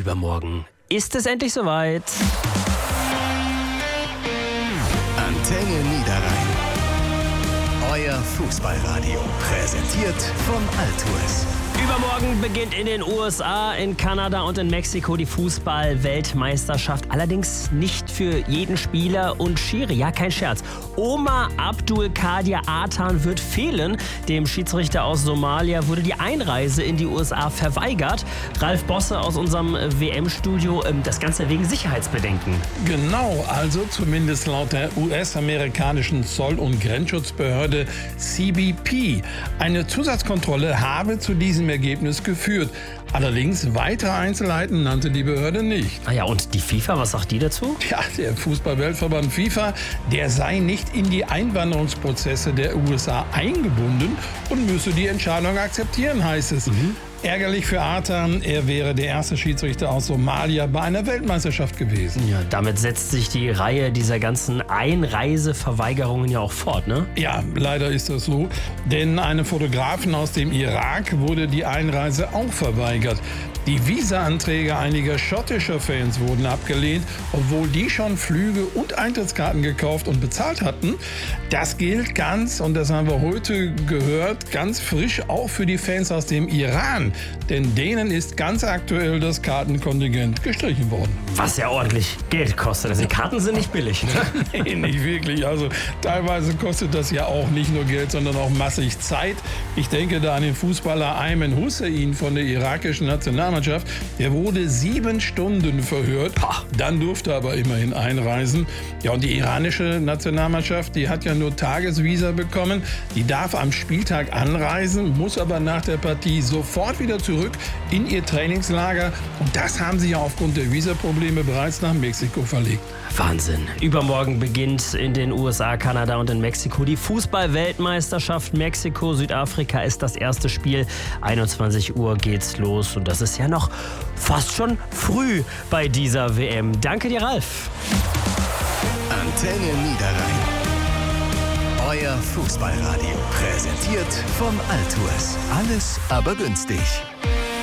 Übermorgen ist es endlich soweit. Antenne Niederrhein. Euer Fußballradio. Präsentiert von Altours. Übermorgen beginnt in den USA, in Kanada und in Mexiko die Fußball-Weltmeisterschaft. Allerdings nicht für jeden Spieler und Schiri. Ja, kein Scherz. Omar Abdul Kadir Atan wird fehlen. Dem Schiedsrichter aus Somalia wurde die Einreise in die USA verweigert. Ralf Bosse aus unserem WM-Studio, das Ganze wegen Sicherheitsbedenken. Genau, also zumindest laut der US-amerikanischen Zoll- und Grenzschutzbehörde CBP. Eine Zusatzkontrolle habe zu diesem Ergebnis geführt. Allerdings weitere Einzelheiten nannte die Behörde nicht. Ah ja, und die FIFA, was sagt die dazu? Ja, der Fußball-Weltverband FIFA, der sei nicht in die Einwanderungsprozesse der USA eingebunden und müsse die Entscheidung akzeptieren, heißt es. Ärgerlich für Atan, er wäre der erste Schiedsrichter aus Somalia bei einer Weltmeisterschaft gewesen. Ja, damit setzt sich die Reihe dieser ganzen Einreiseverweigerungen ja auch fort, ne? Ja, leider ist das so, denn einem Fotografen aus dem Irak wurde die Einreise auch verweigert. Die Visa-Anträge einiger schottischer Fans wurden abgelehnt, obwohl die schon Flüge und Eintrittskarten gekauft und bezahlt hatten. Das gilt ganz, und das haben wir heute gehört, ganz frisch auch für die Fans aus dem Iran. Denn denen ist ganz aktuell das Kartenkontingent gestrichen worden. Was ja ordentlich Geld kostet. Also die Karten sind nicht billig, ne? Nee, nicht wirklich. Also teilweise kostet das ja auch nicht nur Geld, sondern auch massig Zeit. Ich denke da an den Fußballer Ayman Hussein von der irakischen Nationalmannschaft. Der wurde 7 Stunden verhört, dann durfte er aber immerhin einreisen. Ja, und die iranische Nationalmannschaft, die hat ja nur Tagesvisa bekommen. Die darf am Spieltag anreisen, muss aber nach der Partie sofort wieder zurück in ihr Trainingslager. Und das haben sie ja aufgrund der Visaprobleme bereits nach Mexiko verlegt. Wahnsinn. Übermorgen beginnt in den USA, Kanada und in Mexiko die Fußball-Weltmeisterschaft. Mexiko, Südafrika ist das erste Spiel. 21 Uhr geht's los und das ist ja noch fast schon früh bei dieser WM. Danke dir, Ralf. Antenne Niederrhein. Euer Fußballradio. Präsentiert von Altours. Alles aber günstig.